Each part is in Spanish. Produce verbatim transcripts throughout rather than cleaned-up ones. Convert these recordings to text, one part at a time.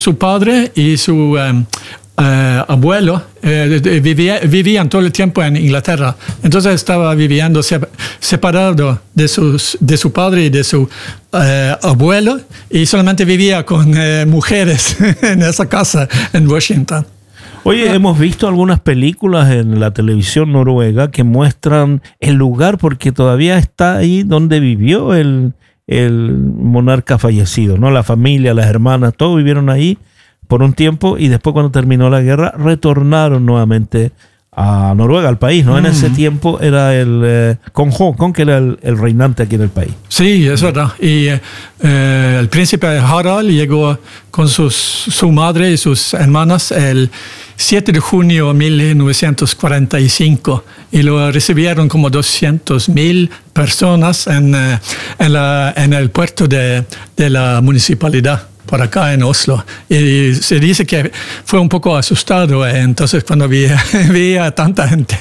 su padre y su um, uh, abuelo eh, vivía, vivían todo el tiempo en Inglaterra. Entonces estaba viviendo se, separado de, sus, de su padre y de su uh, abuelo, y solamente vivía con uh, mujeres en esa casa en Washington. Oye, hemos visto algunas películas en la televisión noruega que muestran el lugar, porque todavía está ahí donde vivió el, el monarca fallecido, ¿no? La familia, las hermanas, todos vivieron ahí por un tiempo, y después, cuando terminó la guerra, retornaron nuevamente a Noruega, al país, ¿no? Mm. En ese tiempo era el eh, Kong Haakon, que era el, el reinante aquí en el país. Sí, es verdad. Y eh, el príncipe Harald llegó con sus, su madre y sus hermanas el siete de junio de mil novecientos cuarenta y cinco, y lo recibieron como doscientas mil personas en, en, la, en el puerto de, de la municipalidad, por acá en Oslo. Y se dice que fue un poco asustado entonces cuando veía, veía tanta gente.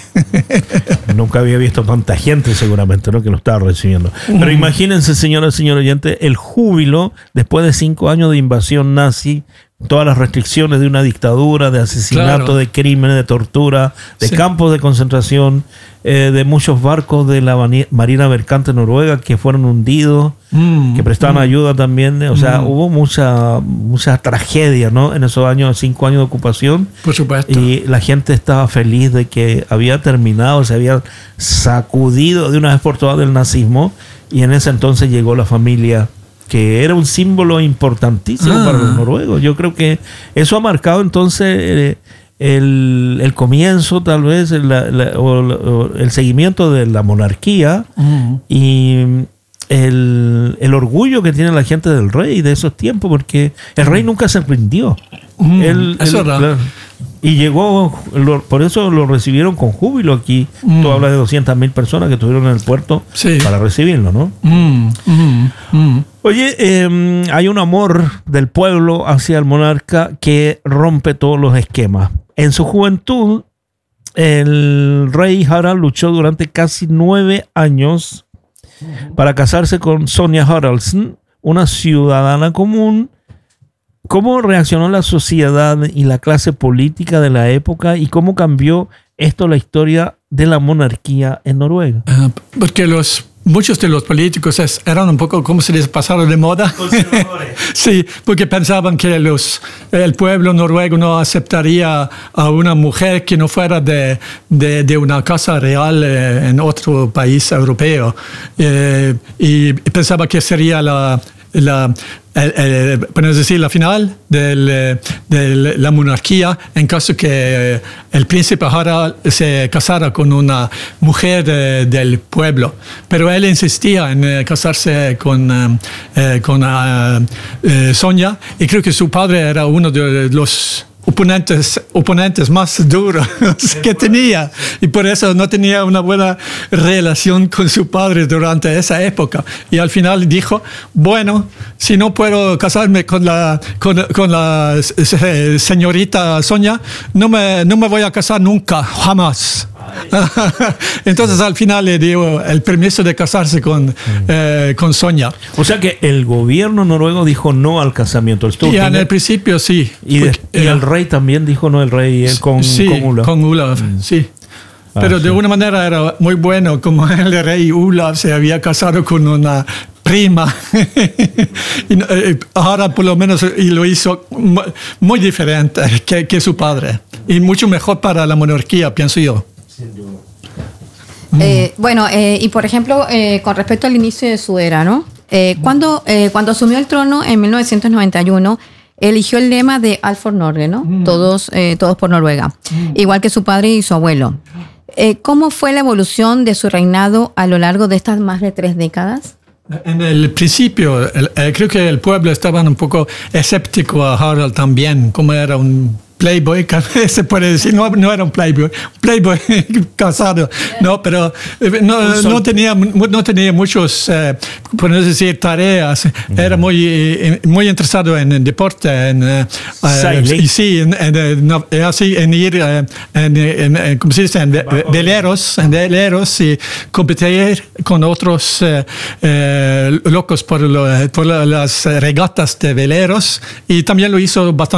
Nunca había visto tanta gente, seguramente, ¿no?, que lo estaba recibiendo. Pero mm. imagínense, señora, señor oyente, el júbilo después de cinco años de invasión nazi, todas las restricciones de una dictadura, de asesinato, claro, de crímenes, de tortura, de sí. campos de concentración, eh, de muchos barcos de la Marina Mercante Noruega que fueron hundidos, mm, que prestaban mm. ayuda también. O sea, mm. hubo mucha, mucha tragedia, ¿no?, en esos años, cinco años de ocupación. Por supuesto. Y la gente estaba feliz de que había terminado, se había sacudido de una vez por todas del nazismo, y en ese entonces llegó la familia, que era un símbolo importantísimo ah. para los noruegos. Yo creo que eso ha marcado entonces eh, el, el comienzo, tal vez, el, la, o, o el seguimiento de la monarquía uh-huh. y el, el orgullo que tiene la gente del rey de esos tiempos, porque el rey nunca se rindió. Uh-huh. Él, eso él, es claro, y llegó, lo, por eso lo recibieron con júbilo aquí. Mm. Tú hablas de doscientas mil personas que estuvieron en el puerto sí. para recibirlo, ¿no? Mm. Mm. Mm. Oye, eh, hay un amor del pueblo hacia el monarca que rompe todos los esquemas. En su juventud, el rey Harald luchó durante casi nueve años para casarse con Sonja Haraldsen, una ciudadana común. ¿Cómo reaccionó la sociedad y la clase política de la época, y cómo cambió esto la historia de la monarquía en Noruega? Uh, porque los muchos de los políticos es, eran un poco, ¿cómo se les pasaron de moda? Sí, porque pensaban que los, el pueblo noruego no aceptaría a una mujer que no fuera de, de, de una casa real eh, en otro país europeo. Eh, y pensaba que sería la... la El, el, podemos decir la final de la monarquía en caso que el príncipe Harald se casara con una mujer de, del pueblo, pero él insistía en casarse con, eh, con uh, eh, Sonja, y creo que su padre era uno de los oponentes, oponentes más duros que tenía, y por eso no tenía una buena relación con su padre durante esa época, y al final dijo, bueno, si no puedo casarme con la, con, con la señorita Sonja, no me, no me voy a casar nunca, jamás. Entonces al final le dio el permiso de casarse con, mm. eh, con Sonja. O sea que el gobierno noruego dijo no al casamiento. Y en el principio sí. Y, de, y el rey también dijo no, el rey él con, sí, con Olav. Con Olav, mm. sí. Ah, Pero sí. de una manera era muy bueno, como el rey Olav se había casado con una prima. Y ahora por lo menos y lo hizo muy diferente que, que su padre. Y mucho mejor para la monarquía, pienso yo. Eh, bueno, eh, y por ejemplo, eh, con respecto al inicio de su era, ¿no? Eh, cuando, eh, cuando asumió el trono en mil novecientos noventa y uno, eligió el lema de All for Norway, ¿no? Mm. Todos, eh, todos por Noruega, mm. igual que su padre y su abuelo. Eh, ¿Cómo fue la evolución de su reinado a lo largo de estas más de tres décadas? En el principio, el, eh, creo que el pueblo estaba un poco escéptico a Harald también, como era un playboy, se puede decir, no, no era un playboy, playboy casado, no, pero no, no, tenía, no tenía muchos, eh, por no decir, tareas, era muy, muy interesado en el deporte, en, eh, y sí, en, en, no, así, en ir, en, en, en, ¿cómo se dice?, en veleros, en veleros y competir con otros eh, eh, locos por, lo, por las regatas de veleros, y también lo hizo bastante